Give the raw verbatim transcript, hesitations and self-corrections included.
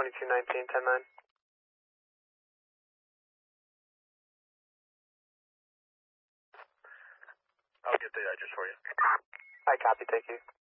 twenty-two nineteen, ten nine. I'll get the address for you. I copy, thank you.